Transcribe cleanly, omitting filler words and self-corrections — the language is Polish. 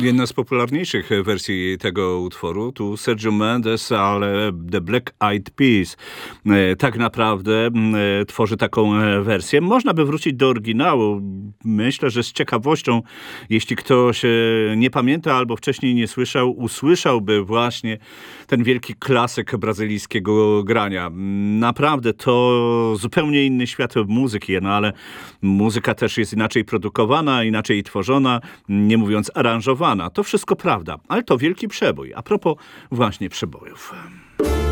Jedna z popularniejszych wersji tego utworu tu Sergio Mendes, ale The Black Eyed Peas tak naprawdę tworzy taką wersję. Można by wrócić do oryginału. Myślę, że z ciekawością, jeśli ktoś nie pamięta albo wcześniej nie słyszał, usłyszałby właśnie ten wielki klasyk brazylijskiego grania. Naprawdę to zupełnie inny świat muzyki, no ale muzyka też jest inaczej produkowana, inaczej tworzona, nie mówiąc aranżowana. To wszystko prawda, ale to wielki przebój. A propos właśnie przebojów.